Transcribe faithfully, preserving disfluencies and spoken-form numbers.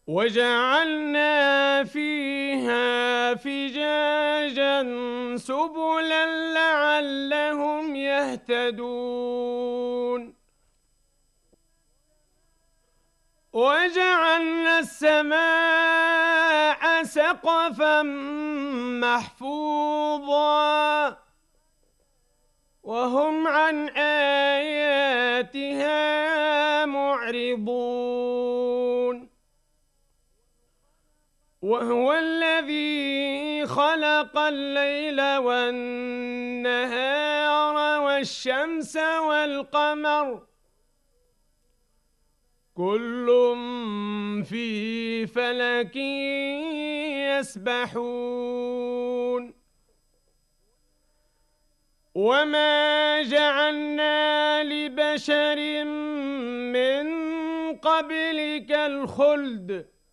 وجعلنا فيها فجاجا سبلا لعلهم يهتدون. وجعلنا السماء سقفا محفوظا وهم عن آياتها معرضون. وهو الذي خلق الليل والنهار والشمس والقمر كل في فلك يسبحون. وما جعلنا لبشر من قبلك الخلد